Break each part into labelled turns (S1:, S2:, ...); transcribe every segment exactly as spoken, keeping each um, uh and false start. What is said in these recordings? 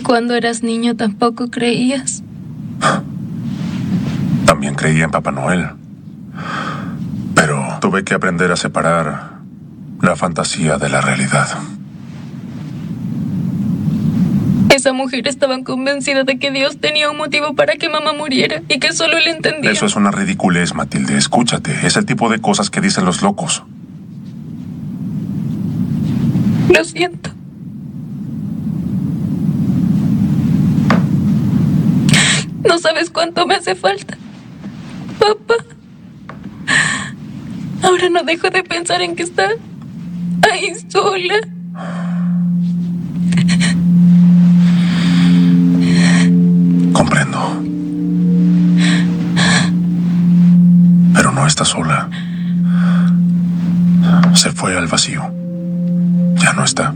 S1: Cuando eras niño tampoco creías.
S2: También creía en Papá Noel. Pero tuve que aprender a separar la fantasía de la realidad.
S1: Esa mujer estaba convencida de que Dios tenía un motivo para que mamá muriera y que solo él entendía.
S2: Eso es una ridiculez, Matilde. Escúchate. Es el tipo de cosas que dicen los locos.
S1: Lo siento. No sabes cuánto me hace falta, papá. Ahora no dejo de pensar en que está ahí sola.
S2: Comprendo. Pero no está sola. Se fue al vacío. Ya no está.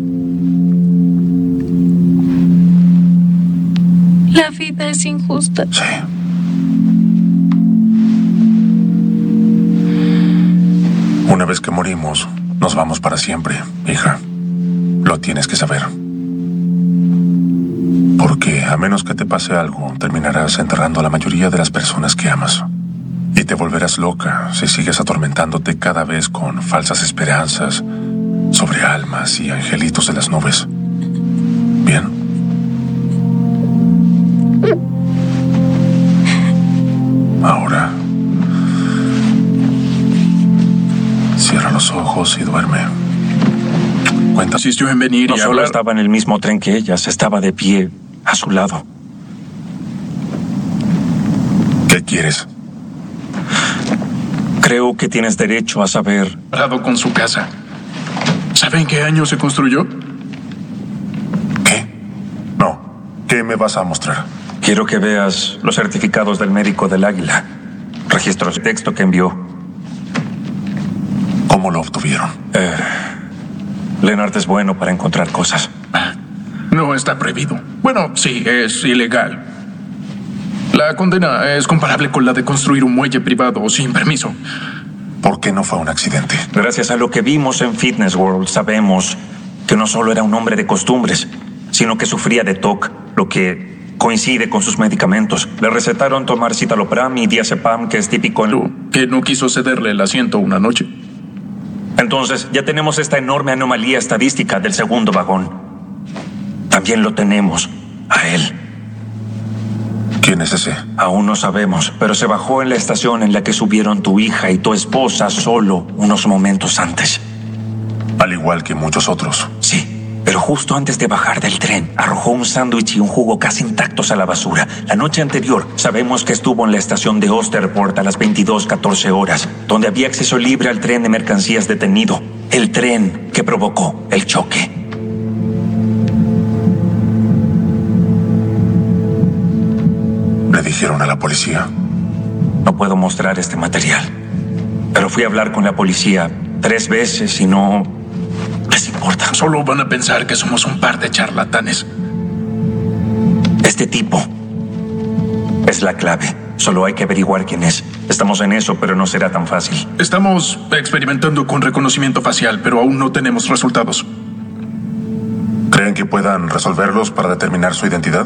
S1: La vida es injusta.
S2: Sí. Una vez que morimos, nos vamos para siempre, hija. Lo tienes que saber. Porque a menos que te pase algo, terminarás enterrando a la mayoría de las personas que amas. Y te volverás loca si sigues atormentándote cada vez con falsas esperanzas sobre almas y angelitos de las nubes. ¿Bien? Ahora, cierra los ojos y duerme. Cuenta.
S3: Insistió en venir
S4: No
S3: y
S4: solo
S3: hablar.
S4: estaba en el mismo tren que ellas, estaba de pie a su lado.
S2: ¿Qué quieres?
S4: Creo que tienes derecho a saber.
S3: Comparado con su casa. ¿Sabe en qué año se construyó?
S2: ¿Qué? No. ¿Qué me vas a mostrar?
S4: Quiero que veas los certificados del médico del Águila. Registros de texto que envió.
S2: ¿Cómo lo obtuvieron?
S4: Eh, Leonard es bueno para encontrar cosas.
S3: No está prohibido. Bueno, sí, es ilegal. La condena es comparable con la de construir un muelle privado sin permiso.
S2: ¿Por qué no fue un accidente?
S4: Gracias a lo que vimos en Fitness World, sabemos que no solo era un hombre de costumbres, sino que sufría de T O C, lo que coincide con sus medicamentos. Le recetaron tomar citalopram y diazepam, que es típico en...
S3: Lu, que no quiso cederle el asiento una noche.
S4: Entonces, ya tenemos esta enorme anomalía estadística del segundo vagón. También lo tenemos a él.
S2: ¿Quién es ese?
S4: Aún no sabemos, pero se bajó en la estación en la que subieron tu hija y tu esposa solo unos momentos antes.
S2: Al igual que muchos otros.
S4: Sí, pero justo antes de bajar del tren, arrojó un sándwich y un jugo casi intactos a la basura. La noche anterior, sabemos que estuvo en la estación de Osterport a las veintidós catorce horas, donde había acceso libre al tren de mercancías detenido. El tren que provocó el choque.
S2: ¿Le dijeron a la policía?
S4: No puedo mostrar este material, pero fui a hablar con la policía tres veces y no les importa.
S3: Solo van a pensar que somos un par de charlatanes.
S4: Este tipo es la clave. Solo hay que averiguar quién es. Estamos en eso, pero no será tan fácil.
S3: Estamos experimentando con reconocimiento facial, pero aún no tenemos resultados.
S2: ¿Creen que puedan resolverlos para determinar su identidad?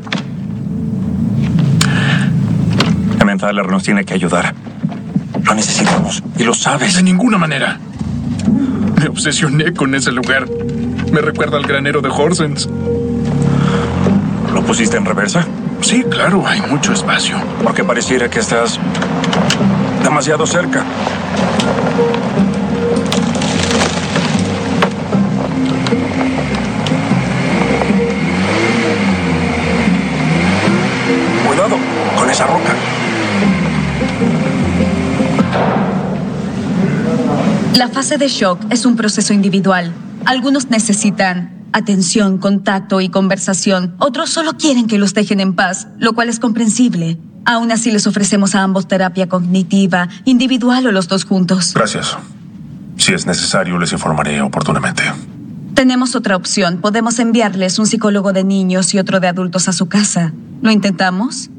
S4: Emmentaler nos tiene que ayudar. Lo necesitamos y lo sabes.
S3: De ninguna manera. Me obsesioné con ese lugar. Me recuerda al granero de Horsens.
S4: ¿Lo pusiste en reversa?
S3: Sí, claro, hay mucho espacio.
S4: Porque pareciera que estás demasiado cerca. Cuidado con esa roca.
S5: La fase de shock es un proceso individual. Algunos necesitan atención, contacto y conversación. Otros solo quieren que los dejen en paz, lo cual es comprensible. Aún así les ofrecemos a ambos terapia cognitiva, individual o los dos juntos.
S2: Gracias. Si es necesario, les informaré oportunamente.
S5: Tenemos otra opción. Podemos enviarles un psicólogo de niños y otro de adultos a su casa. ¿Lo intentamos?